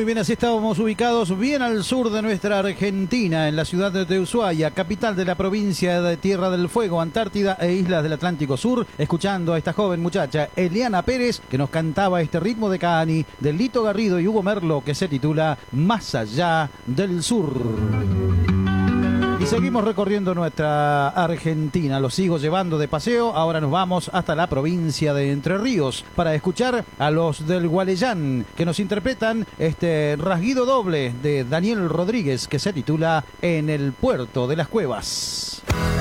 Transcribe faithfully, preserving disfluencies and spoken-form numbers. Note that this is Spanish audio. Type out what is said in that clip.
Muy bien, así estábamos ubicados bien al sur de nuestra Argentina, en la ciudad de Ushuaia, capital de la provincia de Tierra del Fuego, Antártida e Islas del Atlántico Sur, escuchando a esta joven muchacha, Eliana Pérez, que nos cantaba este ritmo de Cani, de Lito Garrido y Hugo Merlo, que se titula Más allá del sur. Y seguimos recorriendo nuestra Argentina, los sigo llevando de paseo, ahora nos vamos hasta la provincia de Entre Ríos para escuchar a los del Gualeyán, que nos interpretan este rasguido doble de Daniel Rodríguez, que se titula En el puerto de las cuevas.